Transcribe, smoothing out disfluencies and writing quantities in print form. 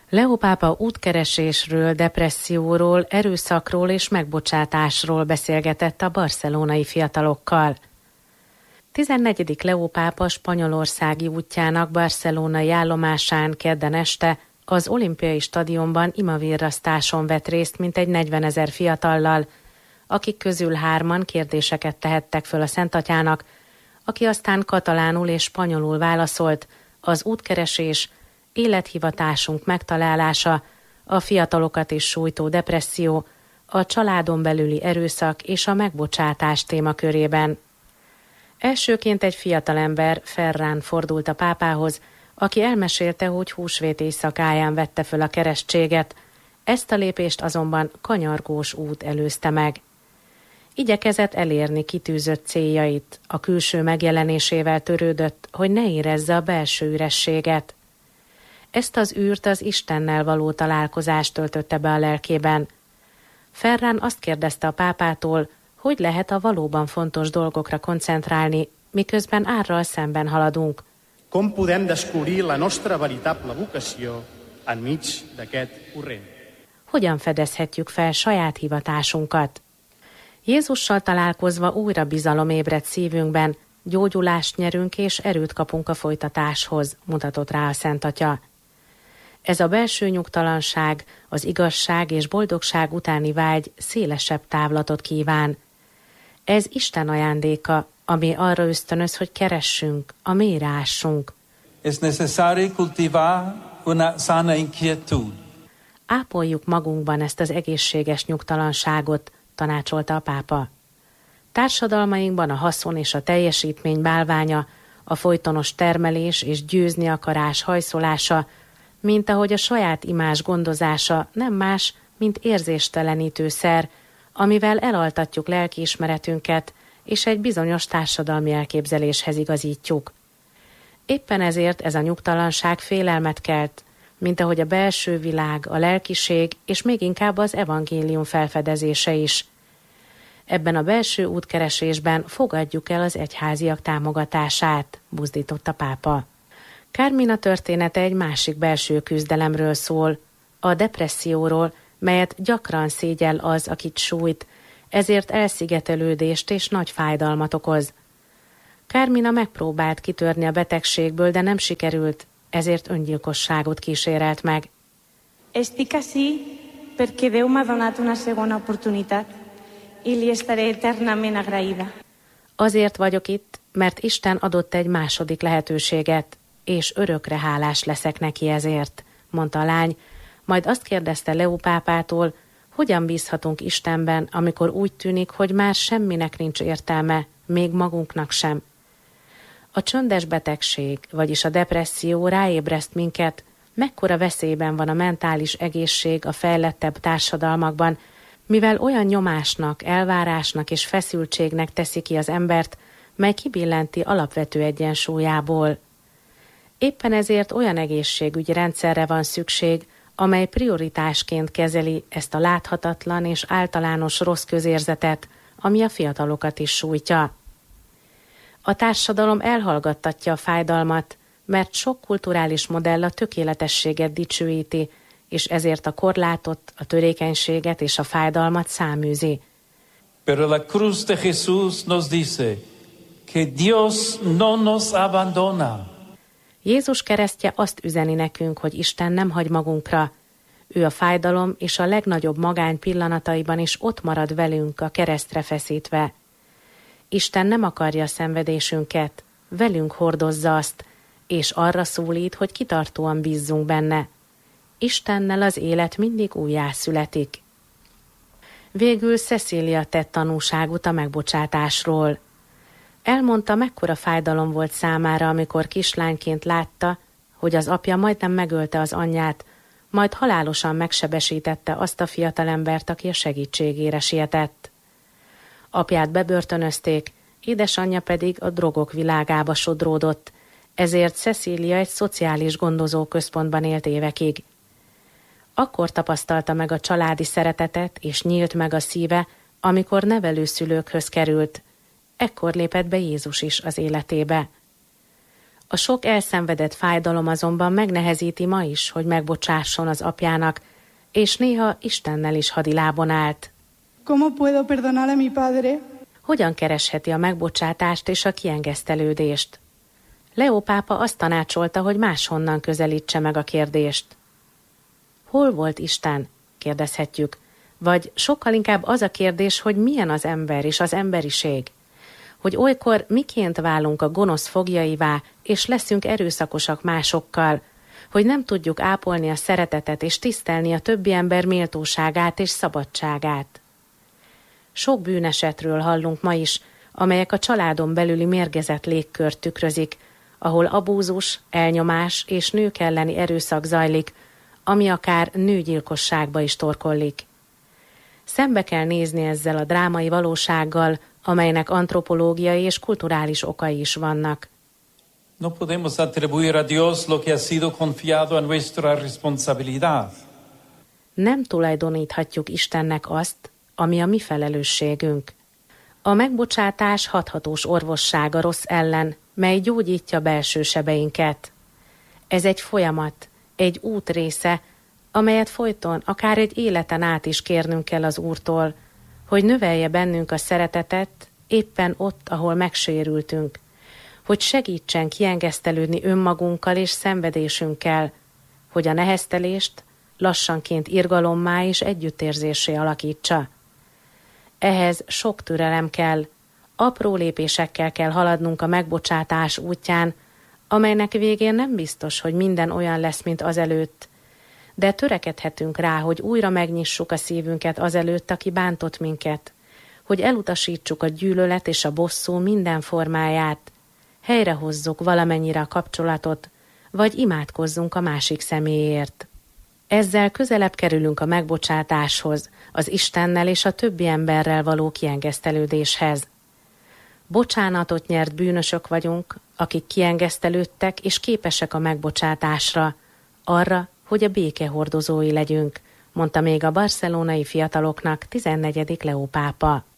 Leó pápa útkeresésről, depresszióról, erőszakról és megbocsátásról beszélgetett a barcelonai fiatalokkal. 14. Leó pápa spanyolországi útjának barcelonai állomásán kedden este az olimpiai stadionban imavirrasztáson vett részt mintegy 40 000 fiatallal, akik közül 3-an kérdéseket tehettek föl a Szentatyának, aki aztán katalánul és spanyolul válaszolt: az útkeresés, élethivatásunk megtalálása, a fiatalokat is sújtó depresszió, a családon belüli erőszak és a megbocsátás témakörében. Elsőként egy fiatalember, Ferran fordult a pápához, aki elmesélte, hogy húsvét éjszakáján vette föl a keresztséget, ezt a lépést azonban kanyargós út előzte meg. Igyekezett elérni kitűzött céljait, a külső megjelenésével törődött, hogy ne érezze a belső ürességet. Ezt az űrt az Istennel való találkozást töltötte be a lelkében. Ferran azt kérdezte a pápától, hogy lehet a valóban fontos dolgokra koncentrálni, miközben árral szemben haladunk. Com podem descobrir la nostra veritable vocació enmig d'aquest corrent? Hogyan fedezhetjük fel saját hivatásunkat? Jézussal találkozva újra bizalom ébred szívünkben, gyógyulást nyerünk és erőt kapunk a folytatáshoz, mutatott rá a Szentatya. Ez a belső nyugtalanság, az igazság és boldogság utáni vágy szélesebb távlatot kíván. Ez Isten ajándéka, ami arra ösztönöz, hogy keressünk, a mélyre ássunk. Es necesario cultivar una sana inquietud. Ápoljuk magunkban ezt az egészséges nyugtalanságot, tanácsolta a pápa. Társadalmainkban a haszon és a teljesítmény bálványa, a folytonos termelés és győzni akarás hajszolása, mint ahogy a saját imázs gondozása nem más, mint érzéstelenítő szer, amivel elaltatjuk lelkiismeretünket, és egy bizonyos társadalmi elképzeléshez igazítjuk. Éppen ezért ez a nyugtalanság félelmet kelt, mint ahogy a belső világ, a lelkiség és még inkább az evangélium felfedezése is. Ebben a belső útkeresésben fogadjuk el az egyháziak támogatását, buzdított a pápa. Carmina története egy másik belső küzdelemről szól, a depresszióról, melyet gyakran szégyell az, akit sújt, ezért elszigetelődést és nagy fájdalmat okoz. Carmina megpróbált kitörni a betegségből, de nem sikerült, ezért öngyilkosságot kísérelt meg. Estic ací perquè Déu m'ha donat una segona oportunitat i li estaré eternament agraïda. Azért vagyok itt, mert Isten adott egy második lehetőséget, és örökre hálás leszek neki ezért, mondta a lány, majd azt kérdezte Leó pápától, hogyan bízhatunk Istenben, amikor úgy tűnik, hogy már semminek nincs értelme, még magunknak sem. A csöndes betegség, vagyis a depresszió ráébreszt minket, mekkora veszélyben van a mentális egészség a fejlettebb társadalmakban, mivel olyan nyomásnak, elvárásnak és feszültségnek teszi ki az embert, mely kibillenti alapvető egyensúlyából. Éppen ezért olyan egészségügyi rendszerre van szükség, amely prioritásként kezeli ezt a láthatatlan és általános rossz közérzetet, ami a fiatalokat is sújtja. A társadalom elhallgattatja a fájdalmat, mert sok kulturális modell a tökéletességet dicsőíti, és ezért a korlátot, a törékenységet és a fájdalmat száműzi. Pero la cruz de Jesús nos dice que Dios no nos abandona. Jézus keresztje azt üzeni nekünk, hogy Isten nem hagy magunkra. Ő a fájdalom és a legnagyobb magány pillanataiban is ott marad velünk a keresztre feszítve. Isten nem akarja a szenvedésünket, velünk hordozza azt, és arra szólít, hogy kitartóan bízzunk benne. Istennel az élet mindig újjászületik. Végül Cecília tett tanúságot a megbocsátásról. Elmondta, mekkora fájdalom volt számára, amikor kislányként látta, hogy az apja majdnem megölte az anyját, majd halálosan megsebesítette azt a fiatalembert, aki a segítségére sietett. Apját bebörtönözték, édesanyja pedig a drogok világába sodródott, ezért Cecília egy szociális gondozóközpontban élt évekig. Akkor tapasztalta meg a családi szeretetet, és nyílt meg a szíve, amikor nevelőszülőkhöz került. Ekkor lépett be Jézus is az életébe. A sok elszenvedett fájdalom azonban megnehezíti ma is, hogy megbocsásson az apjának, és néha Istennel is hadilábon állt. ¿Cómo puedo perdonar a mi padre? Hogyan keresheti a megbocsátást és a kiengesztelődést? Leó pápa azt tanácsolta, hogy máshonnan közelítse meg a kérdést. Hol volt Isten? Kérdezhetjük. Vagy sokkal inkább az a kérdés, hogy milyen az ember és az emberiség. Hogy olykor miként válunk a gonosz foglyaivá, és leszünk erőszakosak másokkal, hogy nem tudjuk ápolni a szeretetet és tisztelni a többi ember méltóságát és szabadságát. Sok bűnesetről hallunk ma is, amelyek a családon belüli mérgezett légkört tükrözik, ahol abúzus, elnyomás és nők elleni erőszak zajlik, ami akár nőgyilkosságba is torkollik. Szembe kell nézni ezzel a drámai valósággal, amelynek antropológiai és kulturális okai is vannak. No podemos atribuir a Dios lo que ha sido confiado a nuestra responsabilidad. Nem tulajdoníthatjuk Istennek azt, ami a mi felelősségünk. A megbocsátás hathatós orvosság a rossz ellen, mely gyógyítja belső sebeinket. Ez egy folyamat, egy út része, amelyet folyton, akár egy életen át is kérnünk kell az Úrtól, hogy növelje bennünk a szeretetet éppen ott, ahol megsérültünk, hogy segítsen kiengesztelődni önmagunkkal és szenvedésünkkel, hogy a neheztelést lassanként irgalommá és együttérzésé alakítsa. Ehhez sok türelem kell, apró lépésekkel kell haladnunk a megbocsátás útján, amelynek végén nem biztos, hogy minden olyan lesz, mint azelőtt, de törekedhetünk rá, hogy újra megnyissuk a szívünket azelőtt, aki bántott minket, hogy elutasítsuk a gyűlölet és a bosszú minden formáját, helyrehozzuk valamennyire a kapcsolatot, vagy imádkozzunk a másik személyért. Ezzel közelebb kerülünk a megbocsátáshoz, az Istennel és a többi emberrel való kiengesztelődéshez. Bocsánatot nyert bűnösök vagyunk, akik kiengesztelődtek és képesek a megbocsátásra, arra, hogy a béke hordozói legyünk, mondta még a barcelonai fiataloknak 14. Leó pápa.